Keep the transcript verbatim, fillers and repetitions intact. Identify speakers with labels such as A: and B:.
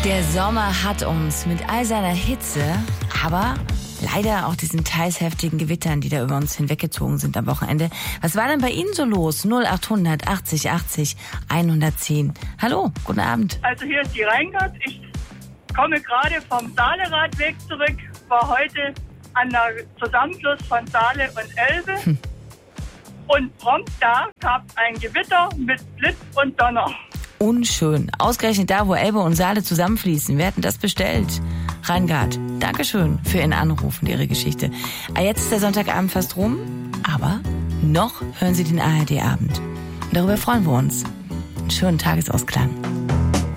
A: Der Sommer hat uns mit all seiner Hitze, aber leider auch diesen teils heftigen Gewittern, die da über uns hinweggezogen sind am Wochenende. Was war denn bei Ihnen so los? null achthundert achtzig achtzig hundertzehn. Hallo, guten Abend.
B: Also hier ist die Reingart. Ich komme gerade vom Saale-Radweg zurück, war heute an der Zusammenfluss von Saale und Elbe. Hm. Und prompt da gab es ein Gewitter mit Blitz und Donner.
A: Unschön. Ausgerechnet da, wo Elbe und Saale zusammenfließen. Wir hatten das bestellt. Reingart, Dankeschön für Ihren Anruf und Ihre Geschichte. Jetzt ist der Sonntagabend fast rum, aber noch hören Sie den A R D-Abend. Und darüber freuen wir uns. Einen schönen Tagesausklang.